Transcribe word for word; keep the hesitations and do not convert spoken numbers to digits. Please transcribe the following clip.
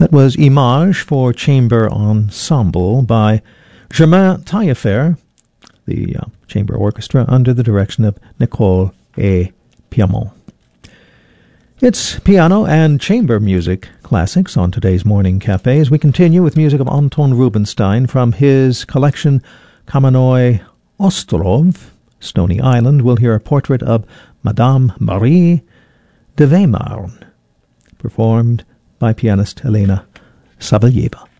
That was Image for Chamber Ensemble by Germain Taillefer, the uh, chamber orchestra under the direction of Nicole A. Piedmont. It's piano and chamber music classics on today's Morning Cafe as we continue with music of Anton Rubinstein from his collection Kamennoi Ostrov, Stony Island. We'll hear a portrait of Madame Marie de Weimar, performed by pianist Elena Savelyeva.